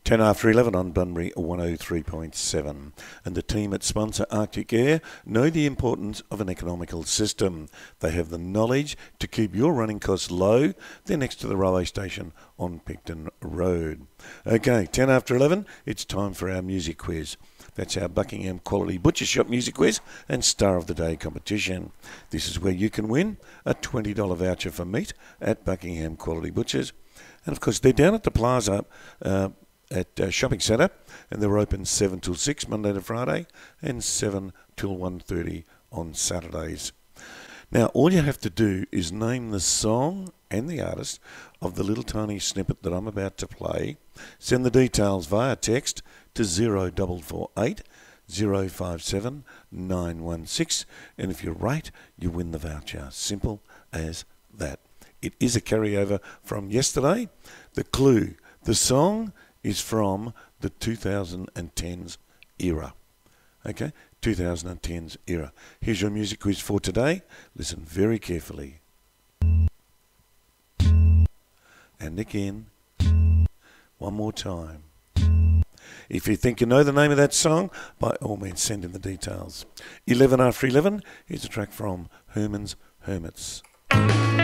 10 after 11 on Bunbury 103.7. And the team at sponsor Arctic Air know the importance of an economical system. They have the knowledge to keep your running costs low. They're next to the railway station on Picton Road. Okay, 10 after 11, it's time for our music quiz. That's our Buckingham Quality Butcher Shop Music Quiz and Star of the Day competition. This is where you can win a $20 voucher for meat at Buckingham Quality Butchers. And of course, they're down at the Plaza at Shopping Centre, and they're open 7 till 6 Monday to Friday and 7 till 1:30 on Saturdays. Now, all you have to do is name the song and the artist of the little tiny snippet that I'm about to play. Send the details via text to 0448 057 916, and if you're right, you win the voucher. Simple as that. It is a carryover from yesterday. The clue, the song is from the 2010s era. Okay, 2010s era. Here's your music quiz for today. Listen very carefully. And again, one more time. If you think you know the name of that song, by all means send in the details. 11 after 11, here's a track from Herman's Hermits.